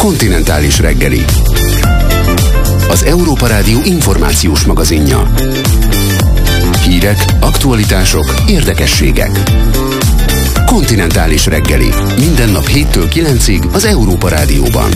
Kontinentális reggeli. Az Európa Rádió információs magazinja. Hírek, aktualitások, érdekességek. Kontinentális reggeli. Minden nap 7-től 9-ig az Európa Rádióban.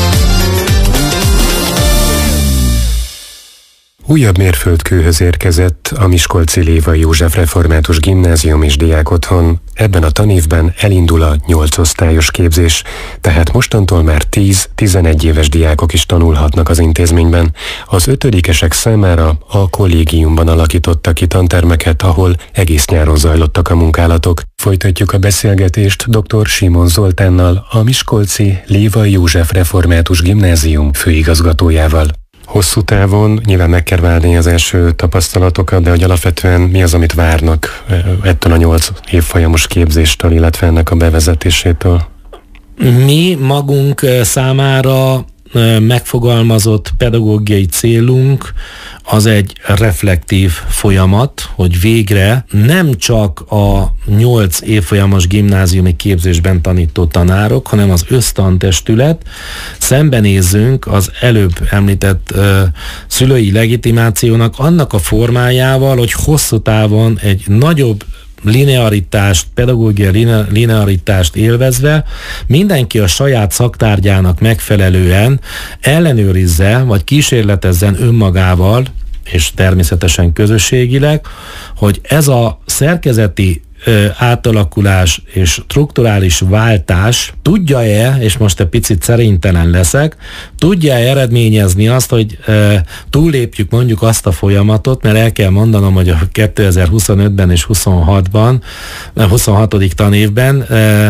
Újabb mérföldkőhöz érkezett a miskolci Lévai József Református Gimnázium és Diákotthon. Ebben a tanévben elindul a 8 osztályos képzés, tehát mostantól már 10-11 éves diákok is tanulhatnak az intézményben. Az 5-esek számára a kollégiumban alakítottak ki tantermeket, ahol egész nyáron zajlottak a munkálatok. Folytatjuk a beszélgetést dr. Simon Zoltánnal, a miskolci Lévai József Református Gimnázium főigazgatójával. Hosszú távon nyilván meg kell várni az első tapasztalatokat, de hogy alapvetően mi az, amit várnak ettől a 8 évfolyamos képzéstől, illetve ennek a bevezetésétől? Mi magunk számára megfogalmazott pedagógiai célunk az egy reflektív folyamat, hogy végre nem csak a 8 évfolyamos gimnáziumi képzésben tanító tanárok, hanem az össztantestület szembenézzünk az előbb említett szülői legitimációnak annak a formájával, hogy hosszú távon egy nagyobb linearitást, pedagógiai linearitást élvezve mindenki a saját szaktárgyának megfelelően ellenőrizze, vagy kísérletezzen önmagával, és természetesen közösségileg, hogy ez a szerkezeti átalakulás és strukturális váltás tudja-e, és most egy picit szerénytelen leszek, tudja-e eredményezni azt, hogy túllépjük mondjuk azt a folyamatot, mert el kell mondanom, hogy a 2025-ben és 26-ban, 26. tanévben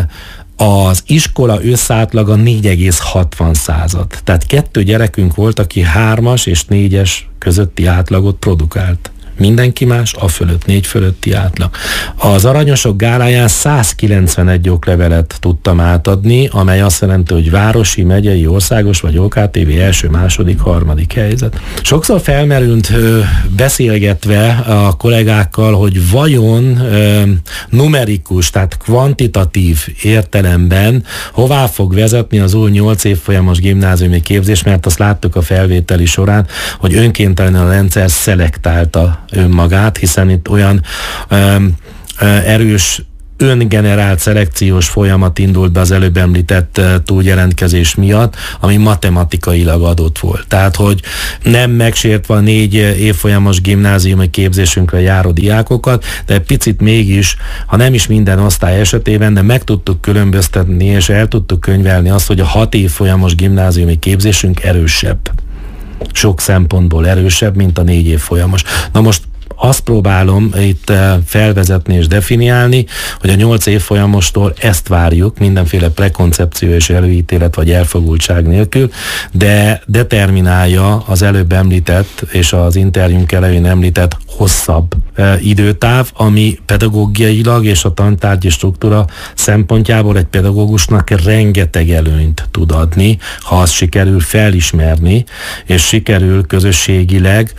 az iskola összátlaga 4,60. Tehát 2 gyerekünk volt, aki 3-as és 4-es közötti átlagot produkált. Mindenki más a fölött, 4 fölötti átlag. Az Aranyosok gáláján 191 oklevelet tudtam átadni, amely azt jelenti, hogy városi, megyei, országos vagy OKTV első, második, harmadik helyzet. Sokszor felmerült beszélgetve a kollégákkal, hogy vajon numerikus, tehát kvantitatív értelemben hová fog vezetni az új 8 évfolyamos gimnáziumi képzés, mert azt láttuk a felvételi során, hogy önkéntelenül a rendszer szelektálta önmagát, hiszen itt olyan erős öngenerált szelekciós folyamat indult be az előbb említett túljelentkezés miatt, ami matematikailag adott volt. Tehát, hogy nem megsértve a 4 évfolyamos gimnáziumi képzésünkre járó diákokat, de egy picit mégis, ha nem is minden osztály esetében, de meg tudtuk különböztetni, és el tudtuk könyvelni azt, hogy a 6 évfolyamos gimnáziumi képzésünk erősebb. Sok szempontból erősebb, mint a 4 évfolyamos. Na most azt próbálom itt felvezetni és definiálni, hogy a 8 évfolyamostól ezt várjuk, mindenféle prekoncepció és előítélet vagy elfogultság nélkül, de determinálja az előbb említett és az interjúnk elején említett hosszabb időtáv, ami pedagógiailag és a tantárgyi struktúra szempontjából egy pedagógusnak rengeteg előnyt tud adni, ha azt sikerül felismerni, és sikerül közösségileg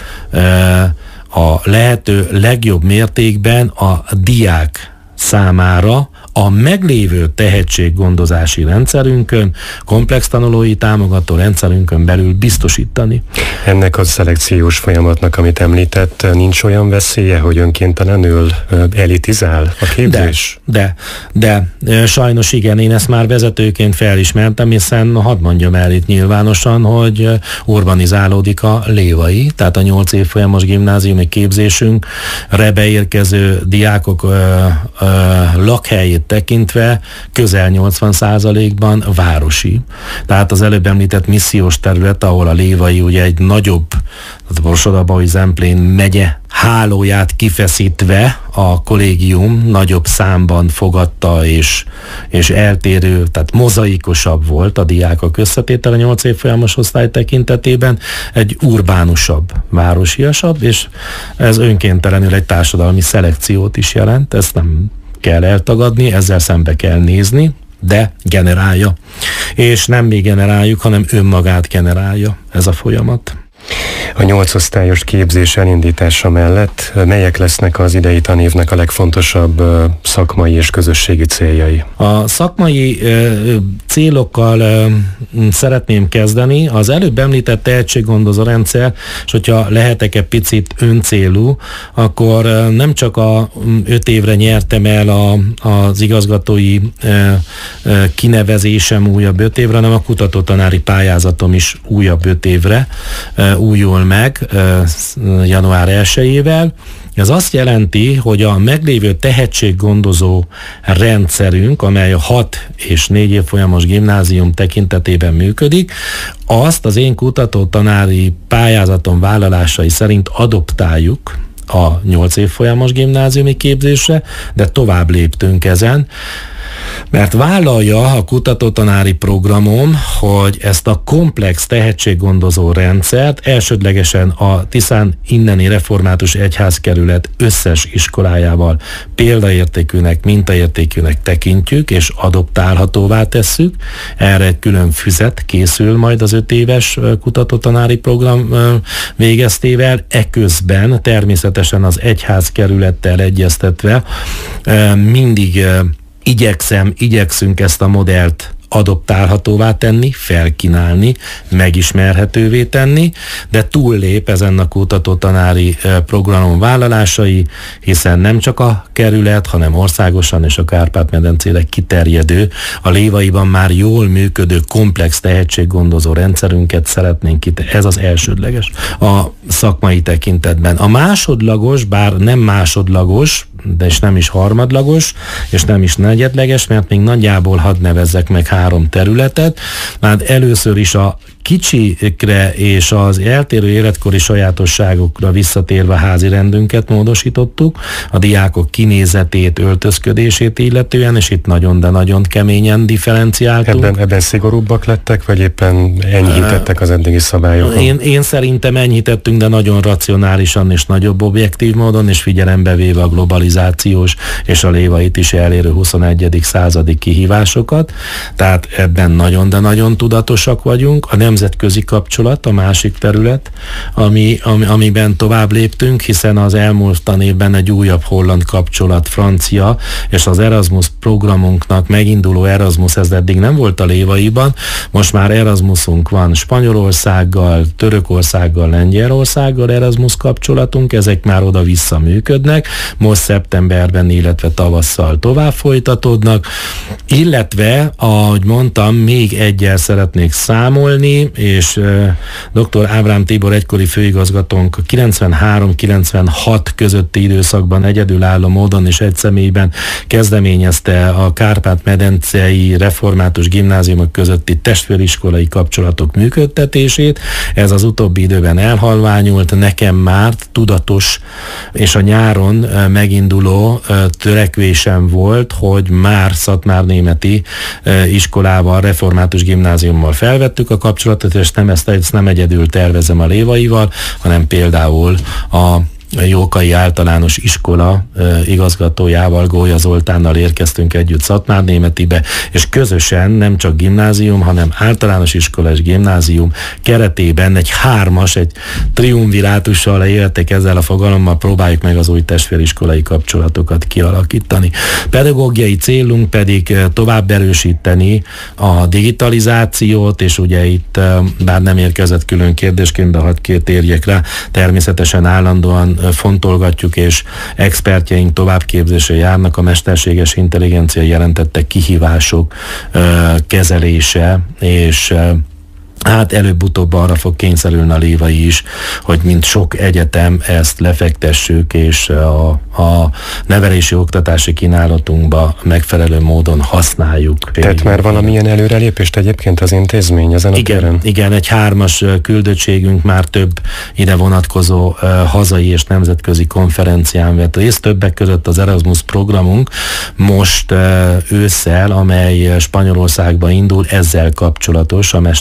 a lehető legjobb mértékben a diák számára a meglévő tehetséggondozási rendszerünkön, komplex tanulói támogató rendszerünkön belül biztosítani. Ennek a szelekciós folyamatnak, amit említett, nincs olyan veszélye, hogy önkéntelenül elitizál a képzés? De sajnos igen, én ezt már vezetőként felismertem, hiszen hadd mondjam el itt nyilvánosan, hogy urbanizálódik a Lévai, tehát a 8 évfolyamos gimnáziumi képzésünkre beérkező diákok lakhelyét tekintve közel 80%-ban városi. Tehát az előbb említett missziós terület, ahol a Lévai ugye egy nagyobb, a Borsod-Abaúj-Zemplén megye hálóját kifeszítve a kollégium nagyobb számban fogadta és eltérő, tehát mozaikosabb volt a diákok összetétele 8 évfolyamos osztály tekintetében, egy urbánusabb, városiasabb, és ez önkéntelenül egy társadalmi szelekciót is jelent, ezt nem kell eltagadni, ezzel szembe kell nézni, de generálja. És nem mi generáljuk, hanem önmagát generálja ez a folyamat. A 8 osztályos képzés elindítása mellett melyek lesznek az idei tanévnek a legfontosabb szakmai és közösségi céljai? A szakmai célokkal szeretném kezdeni. Az előbb említett tehetséggondozó rendszer, és hogyha lehetek egy picit öncélú, akkor nem csak a 5 évre nyertem el az igazgatói kinevezésem újabb 5 évre, hanem a kutatótanári pályázatom is újabb 5 évre újul meg január 1-ével. Ez azt jelenti, hogy a meglévő tehetséggondozó rendszerünk, amely a 6 és 4 évfolyamos gimnázium tekintetében működik, azt az én kutatótanári pályázatom vállalásai szerint adoptáljuk a 8 évfolyamos gimnáziumi képzésre, de tovább léptünk ezen, mert vállalja a kutatótanári programom, hogy ezt a komplex tehetséggondozó rendszert elsődlegesen a Tiszán inneni református egyházkerület összes iskolájával példaértékűnek, mintaértékűnek tekintjük, és adoptálhatóvá tesszük. Erre egy külön füzet készül majd az 5 éves kutatótanári program végeztével. Eközben természetesen az egyházkerülettel egyeztetve mindig igyekszünk ezt a modellt adoptálhatóvá tenni, felkínálni, megismerhetővé tenni, de túllép ezen a kutatótanári programon vállalásai, hiszen nem csak a kerület, hanem országosan és a Kárpát-medencére kiterjedő, a Lévaiban már jól működő komplex tehetséggondozó rendszerünket szeretnénk ez az elsődleges a szakmai tekintetben. A másodlagos, bár nem másodlagos, de és nem is harmadlagos, és nem is negyedleges, mert még nagyjából hadd nevezzek meg 3 területet. Már először is a kicsikre és az eltérő életkori sajátosságokra visszatérve házi rendünket módosítottuk, a diákok kinézetét, öltözködését illetően, és itt nagyon, de nagyon keményen differenciáltunk. Ebben szigorúbbak lettek, vagy éppen enyhítettek az eddigi szabályokon? Én szerintem enyhítettünk, de nagyon racionálisan és nagyobb objektív módon, és figyelembe véve a globalizációs és a lévait is elérő 21. századi kihívásokat. Tehát ebben nagyon, de nagyon tudatosak vagyunk. A nemzetközi kapcsolat a másik terület, amiben tovább léptünk, hiszen az elmúlt tanévben egy újabb holland kapcsolat, francia, és az Erasmus programunknak meginduló Erasmus, ez eddig nem volt a Lévaiban, most már Erasmusunk van Spanyolországgal, Törökországgal, Lengyelországgal Erasmus kapcsolatunk, ezek már oda-vissza működnek, most szeptemberben, illetve tavasszal tovább folytatódnak, illetve, ahogy mondtam, még egyel szeretnék számolni, és dr. Ábrám Tibor egykori főigazgatónk 93-96 közötti időszakban egyedülálló módon és egy személyben kezdeményezte a Kárpát-medencei református gimnáziumok közötti testvériskolai kapcsolatok működtetését. Ez az utóbbi időben elhalványult, nekem már tudatos és a nyáron meginduló törekvésem volt, hogy már Szatmárnémeti iskolával, református gimnáziummal felvettük a kapcsolatot, és ezt nem egyedül tervezem a Lévaival, hanem például a Jókai Általános Iskola igazgatójával, Gólya Zoltánnal érkeztünk együtt Szatmárnémetibe, és közösen nem csak gimnázium, hanem általános iskola és gimnázium keretében egy triumvirátussal éltek ezzel a fogalommal, próbáljuk meg az új testvériskolai kapcsolatokat kialakítani. Pedagógiai célunk pedig tovább erősíteni a digitalizációt, és ugye itt bár nem érkezett külön kérdésként, de hadd térjek rá, természetesen állandóan fontolgatjuk, és expertjeink továbbképzésre járnak a mesterséges intelligencia jelentette kihívások kezelése, és hát előbb-utóbb arra fog kényszerülni a Lévai is, hogy mint sok egyetem ezt lefektessük, és a nevelési oktatási kínálatunkba megfelelő módon használjuk. Tehát már valamilyen előrelépést egyébként az intézmény ezen a téren? Igen, egy 3-as küldöttségünk már több ide vonatkozó hazai és nemzetközi konferencián vett részt, többek között az Erasmus programunk most ősszel, amely Spanyolországba indul, ezzel kapcsolatos, a mesterséges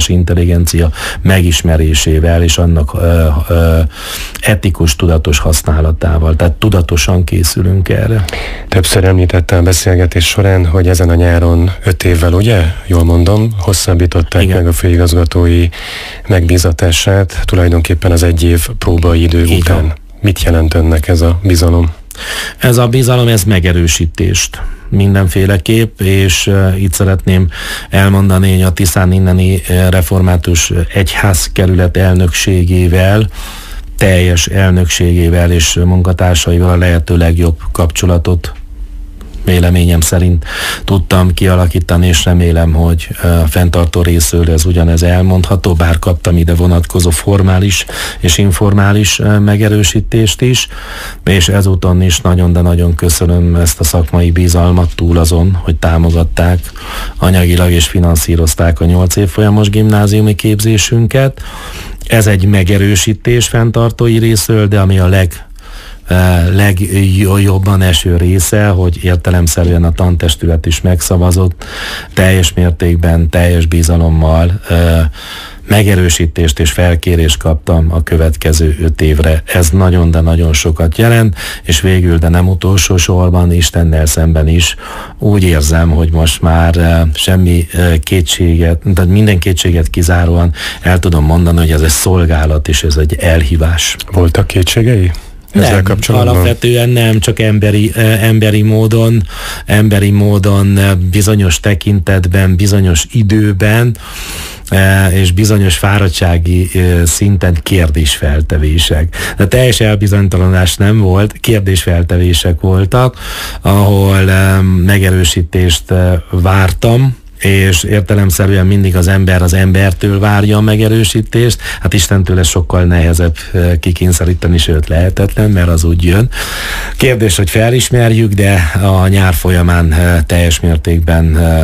mesterséges intelligencia megismerésével és annak etikus, tudatos használatával. Tehát tudatosan készülünk erre. Többször említette a beszélgetés során, hogy ezen a nyáron 5 évvel, ugye? Jól mondom, hosszabbították Igen. meg a főigazgatói megbízatását, tulajdonképpen az 1 év próbaidő után. Van. Mit jelent önnek ez a bizalom? Ez a bizalom, ez megerősítést mindenféleképp, és itt szeretném elmondani, hogy a Tiszán inneni református egyházkerület elnökségével, teljes elnökségével és munkatársaival a lehető legjobb kapcsolatot véleményem szerint tudtam kialakítani, és remélem, hogy a fenntartó részről ez ugyanez elmondható, bár kaptam ide vonatkozó formális és informális megerősítést is, és ezúton is nagyon, de nagyon köszönöm ezt a szakmai bizalmat túl azon, hogy támogatták anyagilag és finanszírozták a 8 évfolyamos gimnáziumi képzésünket. Ez egy megerősítés fenntartói részről, de ami a legjobban eső része, hogy értelemszerűen a tantestület is megszavazott, teljes mértékben, teljes bizalommal megerősítést és felkérést kaptam a következő 5 évre. Ez nagyon, de nagyon sokat jelent, és végül, de nem utolsó sorban, Istennel szemben is úgy érzem, hogy most már semmi kétséget, tehát minden kétséget kizáróan el tudom mondani, hogy ez egy szolgálat, és ez egy elhívás. Voltak kétségei? Nem, alapvetően nem, csak emberi módon, bizonyos tekintetben, bizonyos időben, és bizonyos fáradtsági szinten kérdésfeltevések. De teljes elbizonytalanás nem volt, kérdésfeltevések voltak, ahol megerősítést vártam, és értelemszerűen mindig az ember az embertől várja a megerősítést, hát Istentől ez sokkal nehezebb kikényszeríteni, sőt lehetetlen, mert az úgy jön. Kérdés, hogy felismerjük, de a nyár folyamán teljes mértékben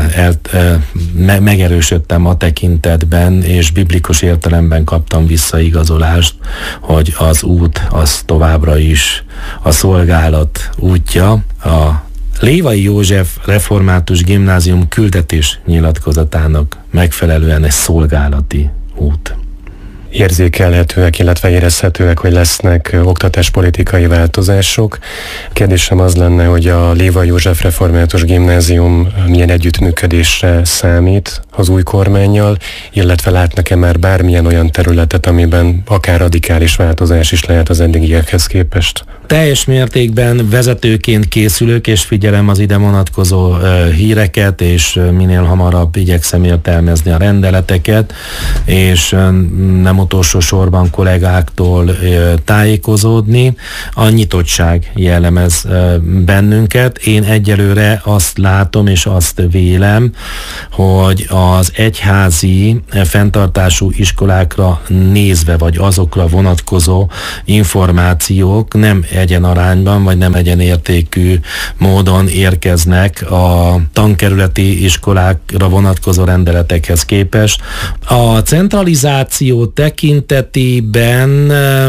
megerősödtem a tekintetben, és biblikus értelemben kaptam visszaigazolást, hogy az út az továbbra is a szolgálat útja, a Lévai József Református Gimnázium küldetés nyilatkozatának megfelelően egy szolgálati út. Érzékelhetőek, illetve érezhetőek, hogy lesznek oktatáspolitikai változások. Kérdésem az lenne, hogy a Lévai József Református Gimnázium milyen együttműködésre számít az új kormánnyal, illetve látnak-e már bármilyen olyan területet, amiben akár radikális változás is lehet az eddigiekhez képest? Teljes mértékben vezetőként készülök, és figyelem az ide vonatkozó híreket, és minél hamarabb igyekszem értelmezni a rendeleteket, és nem utolsó sorban kollégáktól tájékozódni. A nyitottság jellemez bennünket. Én egyelőre azt látom, és azt vélem, hogy az egyházi fenntartású iskolákra nézve, vagy azokra vonatkozó információk nem egyenarányban, vagy nem egyenértékű módon érkeznek a tankerületi iskolákra vonatkozó rendeletekhez képest. A centralizáció tekintetében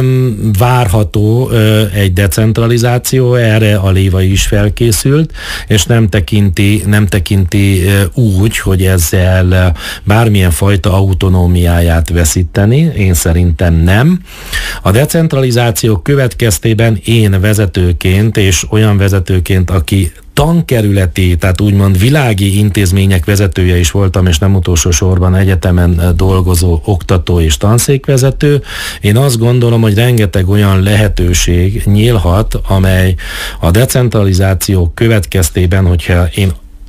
várható egy decentralizáció, erre a Lévai is felkészült, és nem tekinti úgy, hogy ezzel bármilyen fajta autonómiáját veszíteni. Én szerintem nem. A decentralizáció következtében én vezetőként, és olyan vezetőként, aki tankerületi, tehát úgymond világi intézmények vezetője is voltam, és nem utolsó sorban egyetemen dolgozó oktató és tanszékvezető. Én azt gondolom, hogy rengeteg olyan lehetőség nyílhat, amely a decentralizáció következtében, hogyha én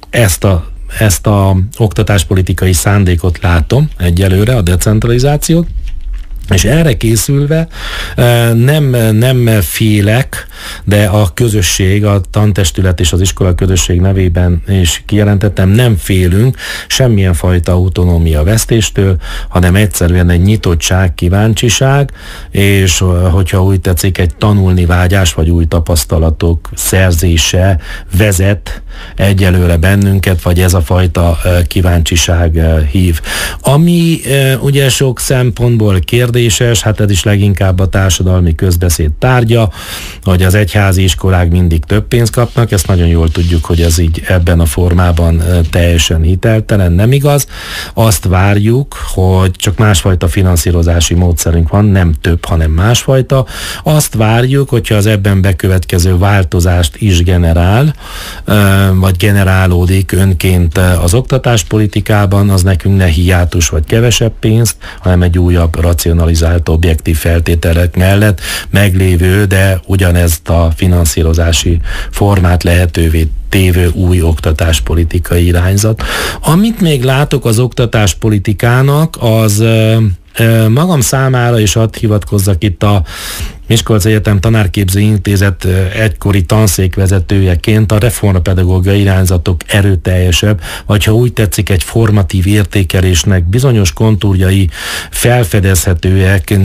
ezt a oktatáspolitikai szándékot látom egyelőre, a decentralizációt, és erre készülve nem félek, de a közösség, a tantestület és az iskola közösség nevében is kijelentettem, nem félünk semmilyen fajta autonómia vesztéstől, hanem egyszerűen egy nyitottság, kíváncsiság, és hogyha úgy tetszik, egy tanulni vágyás, vagy új tapasztalatok szerzése vezet egyelőre bennünket, vagy ez a fajta kíváncsiság hív. Ami ugye sok szempontból kérdés, kérdéses, hát ez is leginkább a társadalmi közbeszéd tárgya, hogy az egyházi iskolák mindig több pénzt kapnak, ezt nagyon jól tudjuk, hogy ez így ebben a formában teljesen hiteltelen, nem igaz. Azt várjuk, hogy csak másfajta finanszírozási módszerünk van, nem több, hanem másfajta. Azt várjuk, hogyha az ebben bekövetkező változást is generál, vagy generálódik önként az oktatáspolitikában, az nekünk ne hiátus vagy kevesebb pénzt, hanem egy újabb racionalizált objektív feltételek mellett meglévő, de ugyanezt a finanszírozási formát lehetővé tévő új oktatáspolitikai irányzat. Amit még látok az oktatáspolitikának, az magam számára is hadd hivatkozzak itt a Miskolc Egyetem Tanárképző Intézet egykori tanszékvezetőjeként a reformpedagógiai irányzatok erőteljesebb, vagy ha úgy tetszik, egy formatív értékelésnek bizonyos kontúrjai felfedezhetőek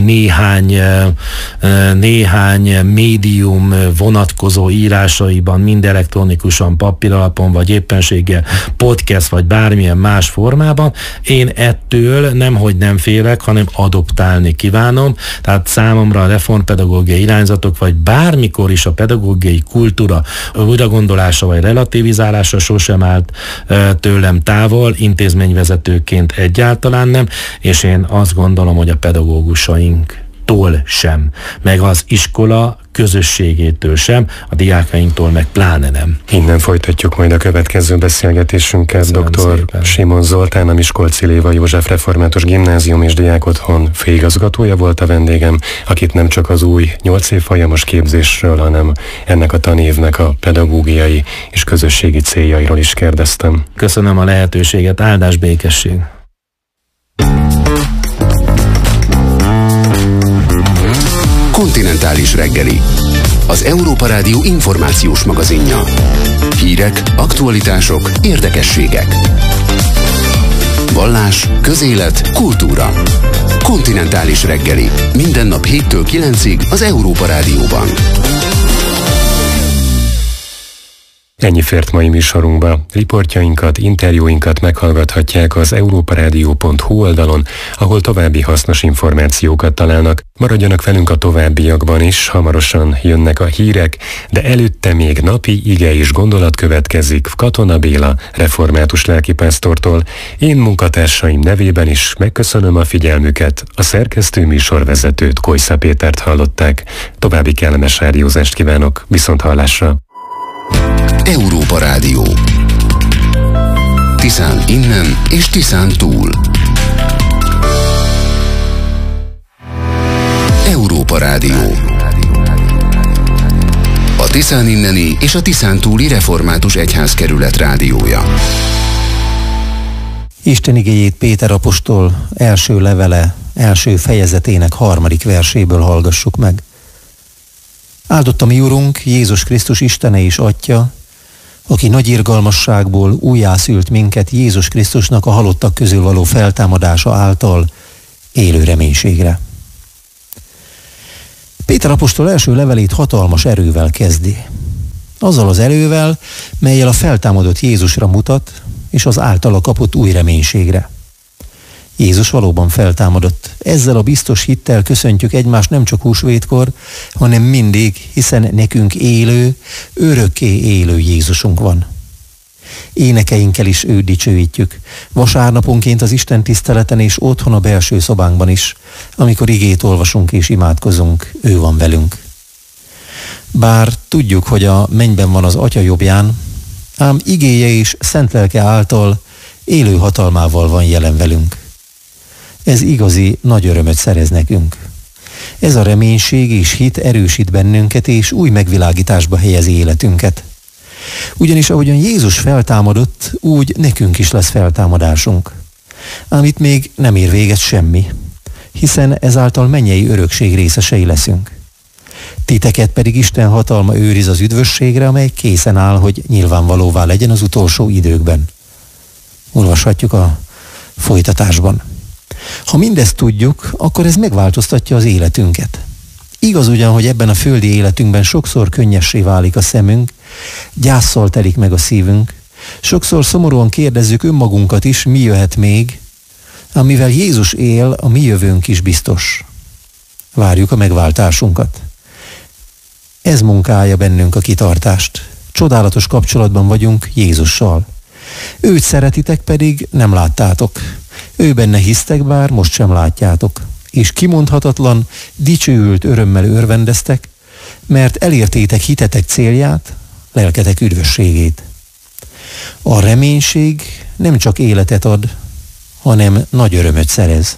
néhány médium vonatkozó írásaiban, mind elektronikusan, papíralapon, vagy éppenséggel podcast, vagy bármilyen más formában. Én ettől nemhogy nem félek, hanem adoptálni kívánom. Tehát számomra a reformpedagógiai irányzatok, vagy bármikor is a pedagógiai kultúra újragondolása vagy relativizálása sosem állt tőlem távol, intézményvezetőként egyáltalán nem, és én azt gondolom, hogy a pedagógusainktól sem, meg az iskola közösségétől sem, a diákainktól meg pláne nem. Innen folytatjuk majd a következő beszélgetésünket. Dr. Simon Zoltán, a Miskolci Léva József Református Gimnázium és Diákotthon főigazgatója volt a vendégem, akit nem csak az új 8 év folyamos képzésről, hanem ennek a tanévnek a pedagógiai és közösségi céljairól is kérdeztem. Köszönöm a lehetőséget, áldás, békesség! Kontinentális reggeli. Az Európa Rádió információs magazinja. Hírek, aktualitások, érdekességek. Vallás, közélet, kultúra. Kontinentális reggeli. Minden nap 7-től 9-ig az Európa Rádióban. Ennyi fért mai műsorunkba. Riportjainkat, interjúinkat meghallgathatják az europaradio.hu oldalon, ahol további hasznos információkat találnak. Maradjanak velünk a továbbiakban is, hamarosan jönnek a hírek, de előtte még napi ige és gondolat következik Katona Béla református lelkipásztortól. Én munkatársaim nevében is megköszönöm a figyelmüket, a szerkesztő műsorvezetőt, Kojsza Pétert hallották. További kellemes rádiózást kívánok, viszonthallásra! Európa Rádió. Tiszán innen és Tiszán túl. Európa Rádió. A Tiszán inneni és a Tiszán túli református egyházkerület rádiója. Isten igéjét Péter apostol első levele, első fejezetének 3. verséből hallgassuk meg. Áldott a mi Urunk, Jézus Krisztus Istene és Atya, aki nagy irgalmasságból újjászült minket Jézus Krisztusnak a halottak közül való feltámadása által élő reménységre. Péter apostol első levelét hatalmas erővel kezdi. Azzal az erővel, mellyel a feltámadott Jézusra mutat, és az általa kapott új reménységre. Jézus valóban feltámadott. Ezzel a biztos hittel köszöntjük egymást nem csak húsvétkor, hanem mindig, hiszen nekünk élő, örökké élő Jézusunk van. Énekeinkkel is őt dicsőítjük. Vasárnaponként az Isten tiszteleten és otthon a belső szobánkban is, amikor igét olvasunk és imádkozunk, ő van velünk. Bár tudjuk, hogy a mennyben van az Atya jobbján, ám igéje és szent lelke által élő hatalmával van jelen velünk. Ez igazi nagy örömöt szerez nekünk. Ez a reménység és hit erősít bennünket, és új megvilágításba helyezi életünket. Ugyanis ahogyan Jézus feltámadott, úgy nekünk is lesz feltámadásunk. Ám itt még nem ér véget semmi, hiszen ezáltal mennyei örökség részesei leszünk. Titeket pedig Isten hatalma őriz az üdvösségre, amely készen áll, hogy nyilvánvalóvá legyen az utolsó időkben. Olvashatjuk a folytatásban. Ha mindezt tudjuk, akkor ez megváltoztatja az életünket. Igaz ugyan, hogy ebben a földi életünkben sokszor könnyessé válik a szemünk, gyásszal telik meg a szívünk, sokszor szomorúan kérdezzük önmagunkat is, mi jöhet még, ám mivel Jézus él, a mi jövőnk is biztos. Várjuk a megváltásunkat. Ez munkálja bennünk a kitartást. Csodálatos kapcsolatban vagyunk Jézussal. Őt szeretitek, pedig nem láttátok. Ő benne hisztek, bár most sem látjátok. És kimondhatatlan, dicsőült örömmel örvendeztek, mert elértétek hitetek célját, lelketek üdvösségét. A reménység nem csak életet ad, hanem nagy örömöt szerez.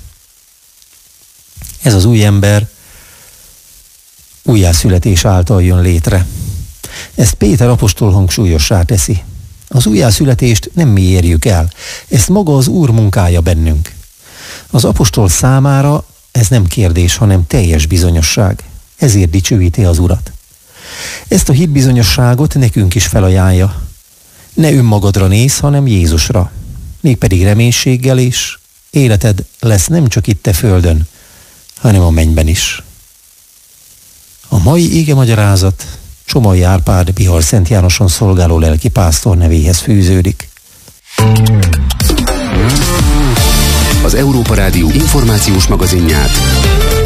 Ez az új ember újjászületés által jön létre. Ezt Péter apostol hangsúlyossá teszi. Az újjászületést nem mi érjük el, ezt maga az Úr munkája bennünk. Az apostol számára ez nem kérdés, hanem teljes bizonyosság. Ezért dicsőíti az Urat. Ezt a hitbizonyosságot nekünk is felajánlja. Ne önmagadra néz, hanem Jézusra. Mégpedig reménységgel is. Életed lesz nem csak itt a földön, hanem a mennyben is. A mai igemagyarázat Csomai Árpád Bihar Szent Jánoson szolgáló lelkipásztor nevéhez fűződik. Az Európa Rádió információs magazinját